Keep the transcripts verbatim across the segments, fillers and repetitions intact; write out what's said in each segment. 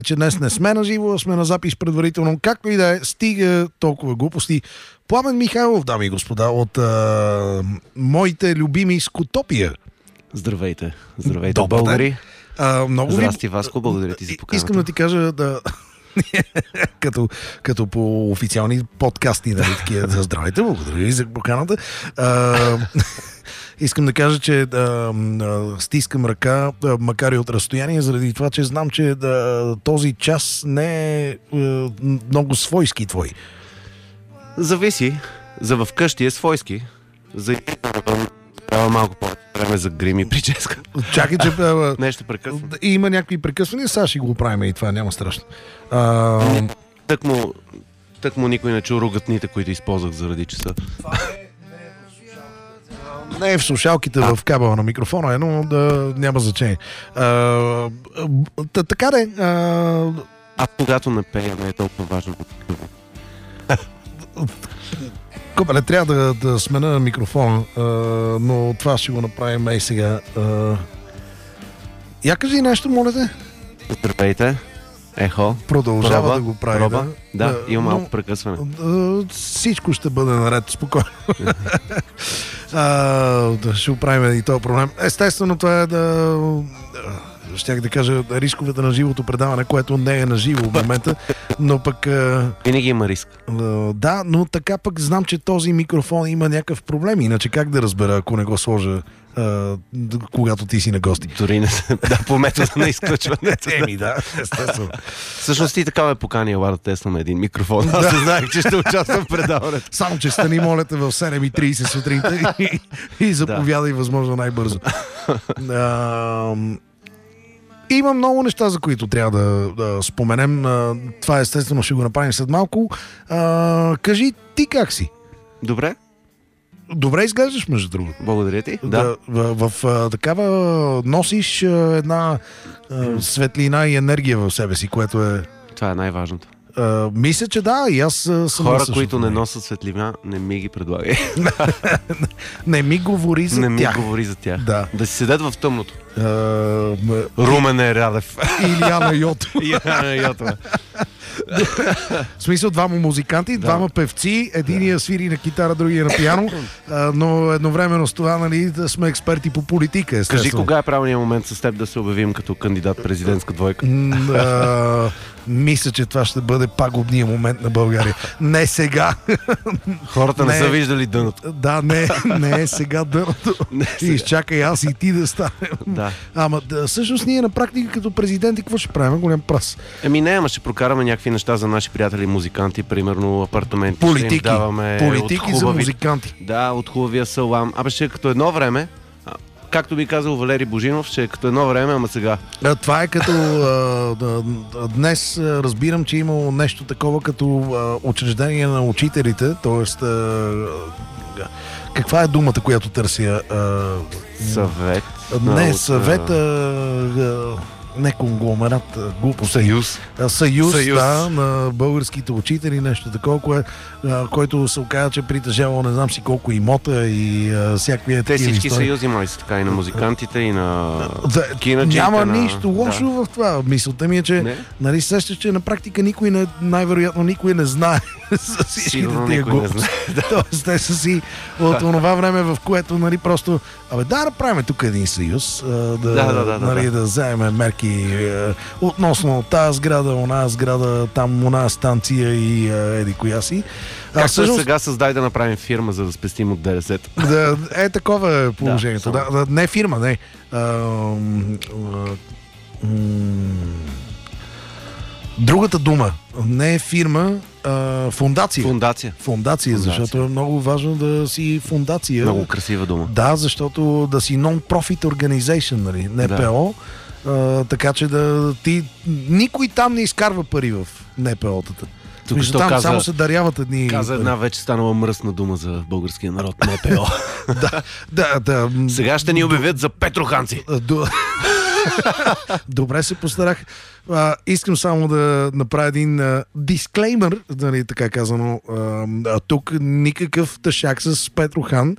че днес не сме на живо, сме на запис предварително. Както и да е, стига толкова глупости. Пламен Михайлов, дами и господа, от а, моите любими Скутопия. Здравейте. Здравейте, Добър българи. А, много Здрасти, ви... Васко, благодаря ти за поканата. Искам да ти кажа да... като, като по официални подкасти, нали, такива. Здравейте, благодаря ви за поканата. А, искам да кажа, че да, стискам ръка, макар и от разстояние, заради това, че знам, че да, този час не е много свойски твой. Зависи. За вкъщи е свойски. За трябва малко по-време за грим и прическа. Чакай, че... Нещо прекъсвам. Има някакви прекъсвания, сега ще го правим и това няма страшно. А... Тък му, тък му никой не чу ругатните, които използвах заради часа. Не е в слушалките, а. в кабела на микрофона, е, но да, няма значение. А, а, така де... А... а когато не пея, не е толкова важно. Копеле, трябва да, да смена микрофона, а, но това ще го направим ей сега. А... Я кажи нещо, моля те. Здравейте. Ехо. Продължава проба, да го прави. Проба. Да, да, има малко но, прекъсване. А, всичко ще бъде наред, спокойно. а, да, ще оправим и този проблем. Естествено, това е да... Щях да кажа рисковете на живото предаване, което не е на живо в момента, но пък... Винаги има риск. Да, но така пък знам, че този микрофон има някакъв проблем, иначе как да разбера, ако не го сложа, а, когато ти си на гости? Дори не да, по метода на изключването. Еми, да, естествено. Всъщност ти така ме покани, ела да тестваме един микрофон. Аз не знаех, че ще участвам в предаването. Само, че стани, моля те, в седем и трийсет сутринта и, и заповядай да. Възможно най-бързо. А, Има много неща, за които трябва да, да споменем. Това естествено ще го направим след малко. А, кажи ти как си? Добре. Добре изглеждаш, между другото. Благодаря ти. Да. Да. В, в, в такава носиш една а, светлина и енергия в себе си, което е... Това е най-важното. Uh, мисля, че да, и аз uh, съм... Хора, които не носят светлина, не ми ги предлагай. Не ми говори за не тях. Не ми говори за тях. Да. Да си седят в тъмното. Uh, Румене Радев. Или Яна Йото. Яна Йото. В смисъл, двама музиканти, да. Двама певци, единия свири на китара, другия на пиано, uh, но едновременно с това, нали, да сме експерти по политика, естествено. Кажи, кога е правилният момент с теб да се обявим като кандидат президентска двойка? Uh, мисля, че това ще бъде пагубният момент на България. Не сега. Хората не, не са виждали дъното. Да, не, не е сега дъното. Изчакай аз и ти да станем. Да. Ама да, всъщност ние на практика като президенти какво ще правим? Голям прас. Еми не, ама ще прокараме някакви неща за наши приятели музиканти, примерно апартаменти. Политики. Ще им даваме Политики хубави, за музиканти. Да, от хубавия салам. Абе ще е като едно време, както би казал Валери Божинов, ще е като едно време, ама сега. А, това е като а, да, днес а, разбирам, че имало нещо такова като а, учреждение на учителите, т.е. каква е думата, която търся? А, съвет. Не, от, съвет, а, а, не конгломерат, глупо. Съюз. Съюз, Съюз, да, на българските учители, нещо такова, кое, а, който се оказа, че притежава не знам си колко имота и а, всякакви Те такива всички истории. съюзи май са така и на музикантите, и на да, кинаджите. Няма на... нищо лошо да. В това. Мисълта ми е, че нали, сещаш, че на практика никой не, най-вероятно никой не знае за всичките тия глупости. Тоест, те са си от това време, в което нали, просто абе да направим тук един съюз, да, да, да, да, нали, да. да вземем мерки е, относно тази сграда, она сграда, там она станция и е, еди коя си. Както всъщност... сега създай да направим фирма, за да спестим от ДДС-то. Да, е такова е положението. Да, да, не фирма, не. А, а, м- другата дума. Не е фирма, а фундация. Фундация. Фундация, защото е много важно да си фундация. Много красива дума. Да, защото да си non-profit organization, нали, Н П О. Да. А, така че да ти... Никой там не изкарва пари в Н П О-тата. Тук там каза, само се даряват едни... Каза една вече станала мръсна дума за българския народ, Н П О. да, да, да. Сега ще ни обявят за петроханци. Добре се постарах. А, искам само да направя един а, дисклеймер, нали, така казано. А, а, тук никакъв тъшак с Петро Хан.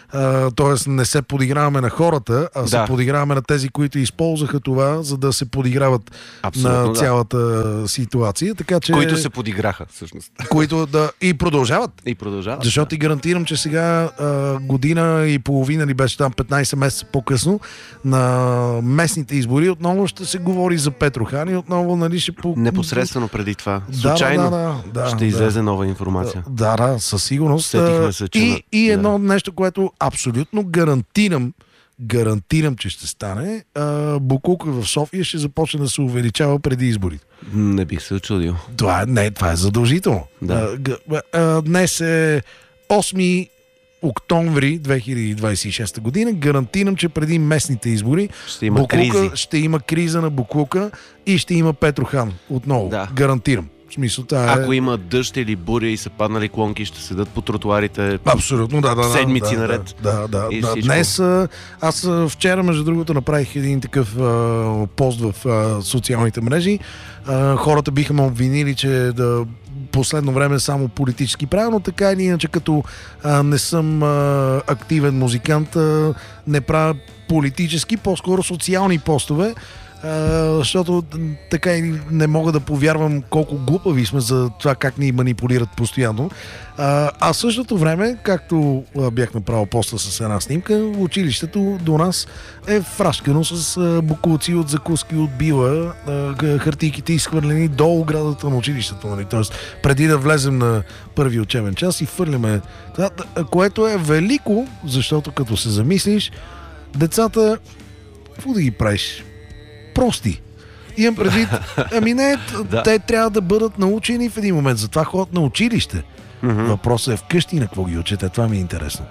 Т.е. не се подиграваме на хората, а Да. се подиграваме на тези, които използваха това, за да се подиграват Абсолютно, на да. цялата ситуация. Така, че, Които се подиграха, всъщност. които да и продължават. И продължават. Защото ти гарантирам, че сега а, година и половина ли беше там петнайсет месеца по-късно на местните избори отново ще се говори за Петро Хан и отново нали, ще по... Непосредствено преди това. Да, Случайно да, да, да, ще да. излезе нова информация. Да, да, със сигурност. Сетихме се, че и, на- и едно да. нещо, което абсолютно гарантирам, гарантирам, че ще стане, а, буклука в София ще започне да се увеличава преди изборите. Не бих се очудил. Това е, не, това е задължително. Да. А, г- а, днес е осми октомври две хиляди двайсет и шеста година. Гарантирам, че преди местните избори Ще има буклука, кризи. ще има криза на буклука и ще има Петро Хан отново. Да. Гарантирам. В смисъл, това е... Ако има дъжд или буря и са паднали клонки, ще седат по тротуарите. Абсолютно, да, да. да Седмици да, наред. Да, да, И да. всичко. Днес, а, аз а, вчера, между другото, направих един такъв а, пост в а, социалните мрежи. А, хората биха ме обвинили, че да последно време само политически правилно, така или иначе, като а, не съм а, активен музикант, а, не правя политически, по-скоро социални постове. Uh, защото така и не мога да повярвам колко глупави сме за това как ни манипулират постоянно. Uh, а в същото време, както uh, бях направил поста с една снимка, училището до нас е фрашкано с uh, букулци от закуски от била, uh, хартийките изхвърлени до оградата на училището. Нали? Тоест, преди да влезем на първи учебен час и хвърляме това, което е велико, защото като се замислиш, децата, какво да ги правиш? Прости. Имам предвид, ами не, Да. те трябва да бъдат научени в един момент. Затова ходят на училище. Мгм. Въпросът е вкъщи на какво ги учите. Това ми е интересно.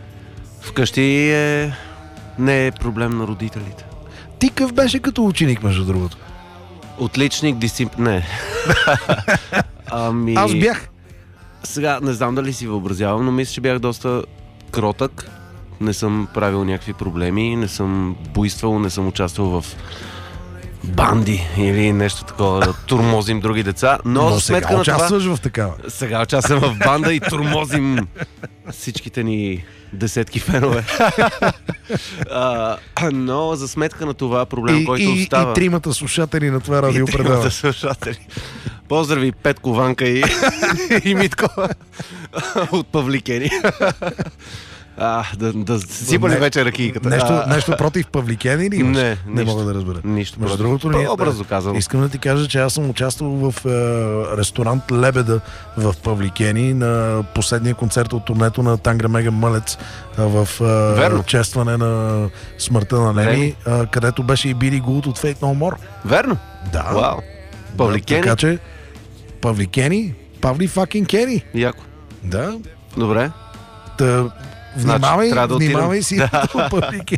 Вкъщи е... не е проблем на родителите. Ти къв беше като ученик, между другото? Отличник, дисциплин... Не. ами... Аз бях. Сега не знам дали си въобразявам, но мисля, че бях доста кротък. Не съм правил някакви проблеми, не съм буйствал, не съм участвал в банди или нещо такова, да турмозим други деца. Но, Но за сега сметка на това... участваш в такава. Сега участвам в банда и турмозим всичките ни десетки фенове. а, но за сметка на това проблем, И, който и, остава... и тримата слушатели на това И радио тримата предава. слушатели. Поздрави Петко, Ванка и, и Митко от Павликени. А, да, да сипали Не, вече ракийката. Нещо, А, нещо против павликени или имаш? Не, не нищо. мога да разбера. Нищо. Между против. другото, ние, Образно казвам. искам да ти кажа, че аз съм участвал в е, ресторант Лебеда в Павликени на последния концерт от турнето на Тангра Мега Мълец е, в Верно. е, честване на смъртта на Лени, е, където беше и Били Гулт от Fate No More. Верно? Да. Вау. Павликени? Да, така че Павликени, Павли факин Кени. Яко. Да. Добре. Та, внимавай, трябва да отидем. внимавай си Да. в Павликени.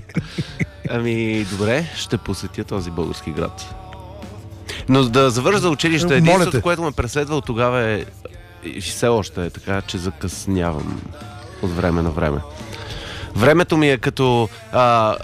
Ами, добре, ще посетя този български град. Но да завържа за училище, Моля единството, те. което ме преследва от тогава е, и все още е така, че закъснявам от време на време. Времето ми е като... А,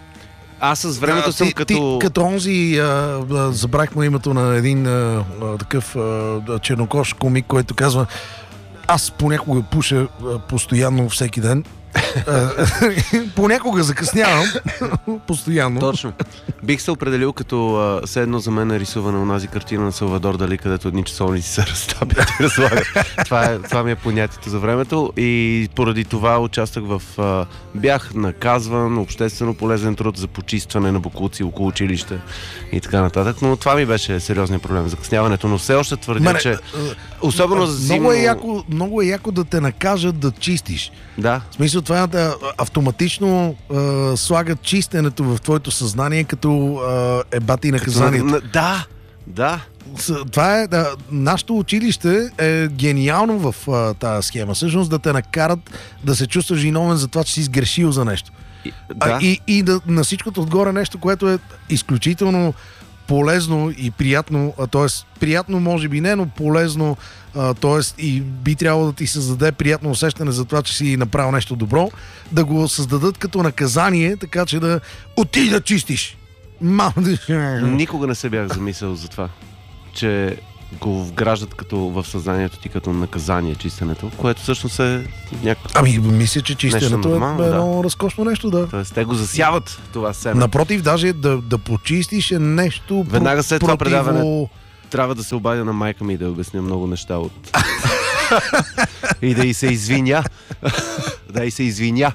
аз с времето А, съм ти, като... Ти, като онзи, а, а, забрах му името на един а, а, такъв а, чернокош комик, който казва: аз понякога пуша а, постоянно всеки ден. А, понякога закъснявам постоянно. Точно. Бих се определил като а, все едно за мен е рисувана онази картина на Салвадор Дали, където едни часовници се разтапят и разлагат. това, е, това ми е понятието за времето и поради това участвах в... А, бях наказван, обществено полезен труд за почистване на боклуци около училище и така нататък, но това ми беше сериозният проблем, закъсняването, но все още твърдя, Мене, че а, особено за зимно... много, е яко, много е яко да те накажат да чистиш. Да, В смисъл това е да автоматично а, слагат чистенето в твоето съзнание като а, ебати наказанието. на- да, да. С- Това е, да, нашето училище е гениално в а, тази схема. Всъщност да те накарат да се чувстваш виновен за това, че си сгрешил за нещо. И, А, да. и и да, на всичкото отгоре нещо, което е изключително полезно и приятно, а, т.е. приятно може би не, но полезно, т.е. и би трябвало да ти създаде приятно усещане за това, че си направил нещо добро, да го създадат като наказание, така че да отида да чистиш. Никога не се бях замислял за това, че го вграждат като в съзнанието ти като наказание чистенето, което всъщност е някакво... Ами, мисля, че чистенето е едно да. разкошно нещо, да. Тоест, те го засяват това семе. Напротив, даже да, да почистиш е нещо... Веднага след това противо... предаване трябва да се обадя на майка ми и да обясня много неща от... и да й се извиня. да й се извиня.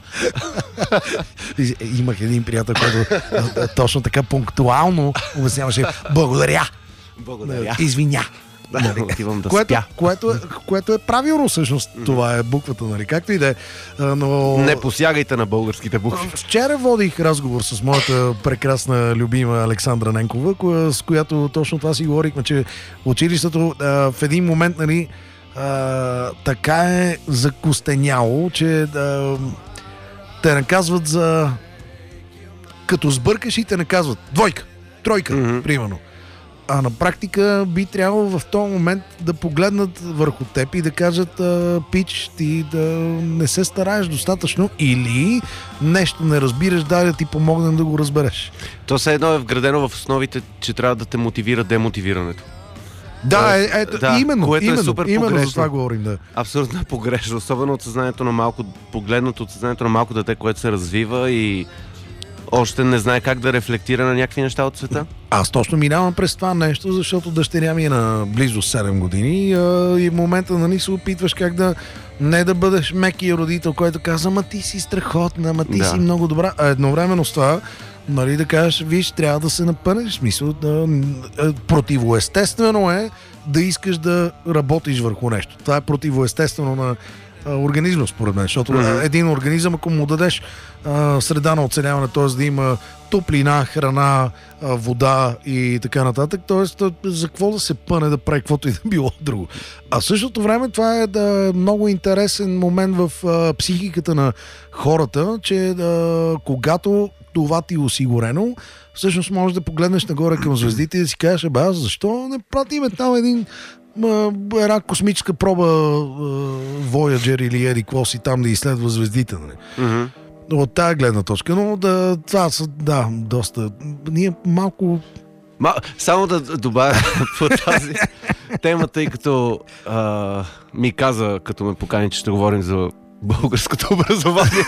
Имах един приятел, който точно така пунктуално обясняваше благодаря. Благодаря. Извиня. Да, отивам да което, спя. Което, е, което е правилно всъщност. Mm-hmm. Това е буквата, нали? Както и да е. Но... Не посягайте на българските букви. Вчера водих разговор с моята прекрасна любима Александра Ненкова, коя, с която точно това си говорихме, че училището а, в един момент, нали, а, така е закостеняло, че а, те наказват за... Като сбъркаш и те наказват. Двойка, тройка, mm-hmm. примерно. А на практика би трябвало в този момент да погледнат върху теб и да кажат пич, ти да не се стараеш достатъчно или нещо не разбираш, дай да ти помогнем да го разбереш. То все едно е вградено в основите, че трябва да те мотивира демотивирането. Да, е, е, да, именно, което именно, е супер именно погрешно. за това говорим. Да. Абсолютно погрешно, особено от съзнанието на малко, погледнато от съзнанието на малко дете, което се развива и още не знае как да рефлектира на някакви неща от света. Аз точно минавам през това нещо, защото дъщеря ми е на близо седем години а, и в момента, нали, се опитваш как да не да бъдеш мекия родител, който казва, ма ти си страхотна, ма ти да. си много добра. А едновременно с това, нали, да кажеш, виж, трябва да се напънеш. Смисъл, да, противоестествено е да искаш да работиш върху нещо. Това е противоестествено на организма, според мен, защото mm-hmm. един организъм, ако му дадеш а, среда на оцеляване, т.е. да има топлина, храна, а, вода и така нататък, т.е. за какво да се пъне да прави каквото и да било друго. А в същото време това е да, много интересен момент в а, психиката на хората, че да, когато това ти е осигурено, всъщност можеш да погледнеш нагоре към звездите и да си кажеш, бе, аз защо не пратиме там един една космическа проба Voyager или еди какво си там да изследва звездите. Нали? Mm-hmm. От тая гледна точка, но да, това са, да, доста... Ние малко... Ма, само да добавя по тази тема, тъй като а, ми каза, като ме покани, че ще говорим за българското образование.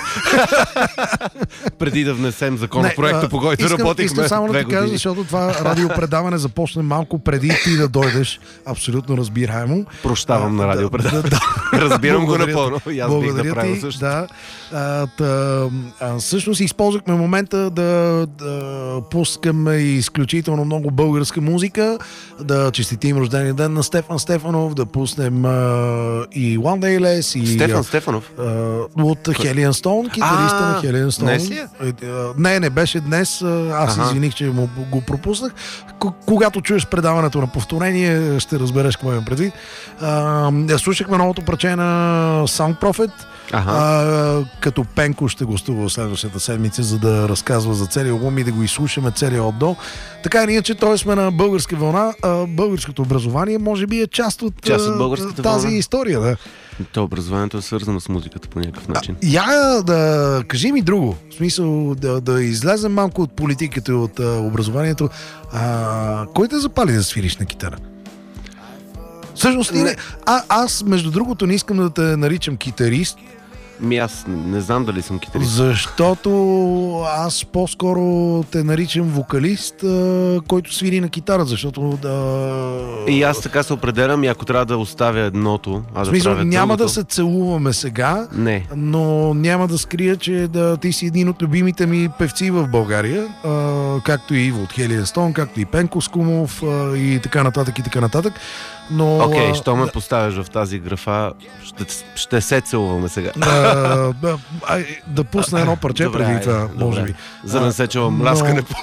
Преди да внесем законопроекта, по който искам, работихме искам само две да ти кажа, години. защото това радиопредаване започне малко преди ти да дойдеш. Абсолютно разбираемо. Прощавам а, на радиопредаване. Да, да, Разбирам го благодаря, напълно. И аз бих направил също. Да. А, та, а, всъщност използвахме момента да, да пускаме изключително много българска музика, да честитим рождения ден на Стефан Стефанов, да пуснем а, и One Day Less. И, Стефан Стефанов? От Hellion Stone, китариста на Hellion Stone. Днес ли е? Не, не беше днес. Аз ага. извиних, че му го пропуснах. К- когато чуеш предаването на повторение, ще разбереш какво имам предвид. А, слушахме новото парче на Sound Prophet. Ага. А, като Пенко ще гостува следващата седмица, за да разказва за целия албум и да го изслушаме целия от до. Така ние, че той сме на българска вълна. А, българското образование може би е част от, част от тази вълна. История. Да. То образованието е свързано с музиката по някакъв начин. А, я да кажи ми друго. В смисъл да, да излезем малко от политиката и от а, образованието. А, кой те запали да свириш на китара? Всъщност, не. А, аз, между другото, не искам да те наричам китарист. Ми аз не, не знам дали съм китарист. Защото аз по-скоро те наричам вокалист, а, който свири на китара, защото да... И аз така се определям и ако трябва да оставя едното, а да смисъл, правя няма другото... да се целуваме сега, не. Но няма да скрия, че да, ти си един от любимите ми певци в България, а, както и Иво от Hellion Stone, както и Пенко Скумов а, и така нататък и така нататък. Но, Окей, okay, що ме да, поставяш в тази графа, ще, ще се целуваме сега. Да, да, да пусна едно парче добре, преди това, добре. Може би. За да не се чувам мляскане по...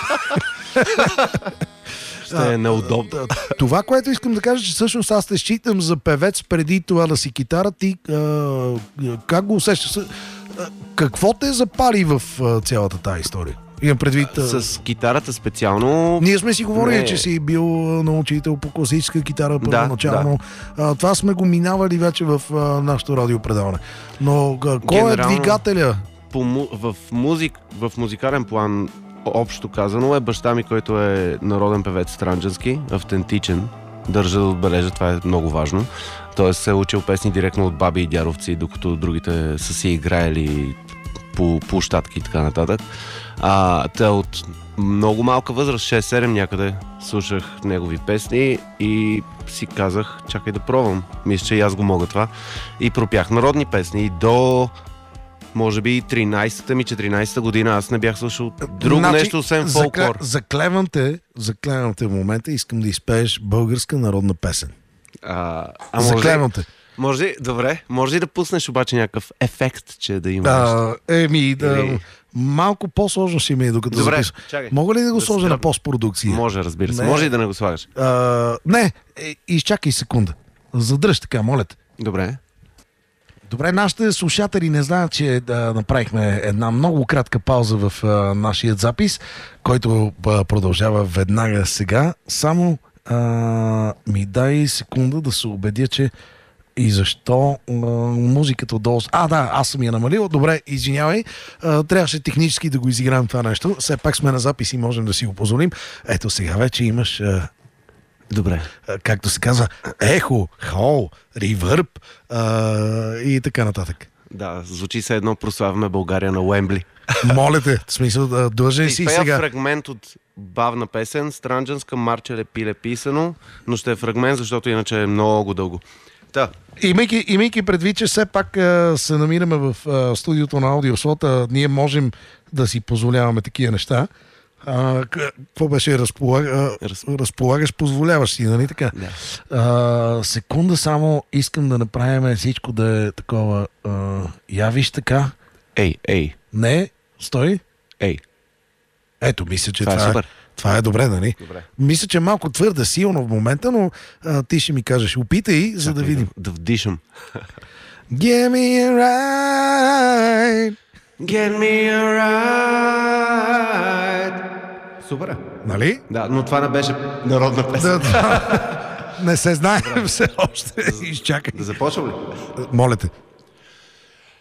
Ще е неудобно. Това, което искам да кажа, че всъщност аз те считам за певец преди това да си китара. Ти а, как го усещаш? Какво те запали в а, цялата тази история? Имам предвид... С китарата специално... Ние сме си говорили, не... че си бил на учител по класическа китара първоначално. Да, да. Това сме го минавали вече в а, нашото радиопредаване. Но а, кой Генерално, е двигателя? По, в, музик, в музикален план общо казано е баща ми, който е народен певец странджански, автентичен. Държа да отбележа, това е много важно. Тоест се е учил песни директно от баби и дядовци, докато другите са си играели по площадки и така нататък. А, те от много малка възраст, шест-седем някъде, слушах негови песни и си казах, чакай да пробвам. Мисля, че и аз го мога това. И пропях народни песни. И до, може би, тринайсета ми, четиринайсета година аз не бях слушал друго значи, нещо, освен фолклор. Закле, заклевам те, заклевам те в момента, искам да изпееш българска народна песен. А, а може, Заклевам те. може ли, добре, може ли да пуснеш обаче някакъв ефект, че да има А, еми, да, Или... малко по-сложно ще ми е докато Добре, записвам. чакай. Мога ли да го Да сложа се на тръп- постпродукция? Може, разбира се. Не. Може и да не го слагаш. А, не, е, изчакай секунда. Задръж така, моля те. Добре. Добре, нашите слушатели не знаят, че да направихме една много кратка пауза в а, нашия запис, който а, продължава веднага сега. Само а, ми дай секунда да се убедя, че и защо а, музиката отдолу... А, да, аз съм я намалил. Добре, извинявай. А, трябваше технически да го изиграем това нещо. Все пак сме на запис и можем да си го позволим. Ето сега вече имаш... А, Добре. както се казва, ехо, хол, ревърб и така нататък. Да, звучи се едно прославяме България на Уембли. Моля те, в смисъл, да, длъжен си Изпея сега. фрагмент от бавна песен, странджанска, Марчеле пиле писано, но ще е фрагмент, защото иначе е много дълго. Та, Имайки, имайки предвид, че все пак а, се намираме в а, студиото на Аудиослот, а, ние можем да си позволяваме такива неща. А, какво беше разполага, Раз... разполагаш, позволяваш си, нали така? Да. А, секунда само, искам да направим всичко да е такова. А, я виж така. Ей, ей, Не, стой. ей. Ето, мисля, че Това е това, супер. това е добре, нали? Добре. Мисля, че е малко твърде силно в момента, но а, ти ще ми кажеш, опитай, за да Чакай видим. Да, да вдишам. Give me a ride. Get me a ride. Супер. Нали? Да, но това не беше народна песен. Да, да. Не се знае все още. Изчакай. Да започвам ли? Моля те.